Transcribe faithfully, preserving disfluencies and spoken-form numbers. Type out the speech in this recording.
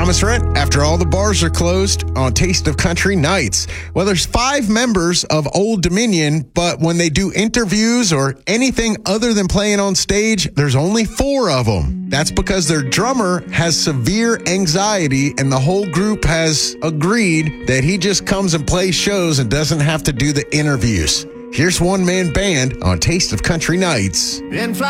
Thomas Rhett, after all the bars are closed on Taste of Country Nights. Well, there's five members of Old Dominion, but when they do interviews or anything other than playing on stage, there's only four of them. That's because their drummer has severe anxiety, and the whole group has agreed that he just comes and plays shows and doesn't have to do the interviews. Here's One Man Band on Taste of Country Nights.